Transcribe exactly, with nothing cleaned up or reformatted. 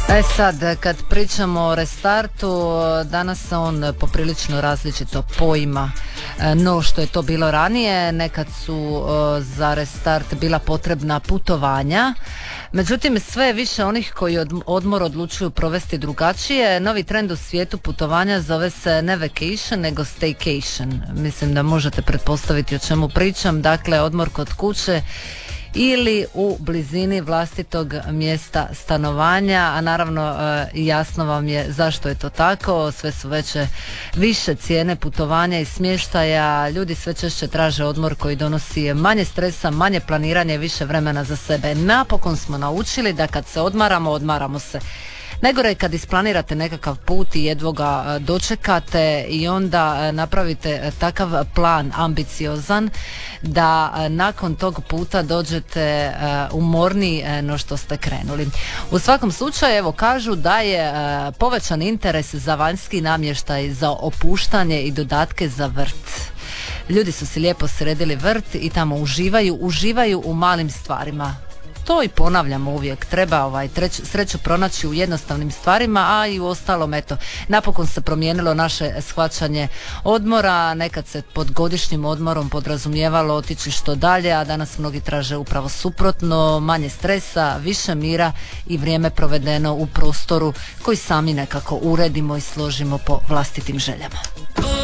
E sad, kad pričamo o restartu, danas se on poprilično različito poima no što je to bilo ranije. Nekad su za restart bila potrebna putovanja. Međutim, sve je više onih koji odmor odlučuju provesti drugačije. Novi trend u svijetu putovanja zove se ne vacation, nego staycation. Mislim da možete pretpostaviti o čemu pričam. Dakle, odmor kod kuće ili u blizini vlastitog mjesta stanovanja, a naravno jasno vam je zašto je to tako. Sve su veće više cijene putovanja i smještaja, ljudi sve češće traže odmor koji donosi manje stresa, manje planiranja i više vremena za sebe. Napokon smo naučili da kad se odmaramo, odmaramo se. Najgore je kad isplanirate nekakav put i jedva ga dočekate i onda napravite takav plan ambiciozan da nakon tog puta dođete umorniji no što ste krenuli. U svakom slučaju, evo, kažu da je povećan interes za vanjski namještaj, za opuštanje i dodatke za vrt. Ljudi su si lijepo sredili vrt i tamo uživaju, uživaju u malim stvarima. To i ponavljamo uvijek, treba ovaj treć, sreću pronaći u jednostavnim stvarima, a i u ostalom, eto, napokon se promijenilo naše shvaćanje odmora. Nekad se pod godišnjim odmorom podrazumijevalo otići što dalje, a danas mnogi traže upravo suprotno, manje stresa, više mira i vrijeme provedeno u prostoru koji sami nekako uredimo i složimo po vlastitim željama.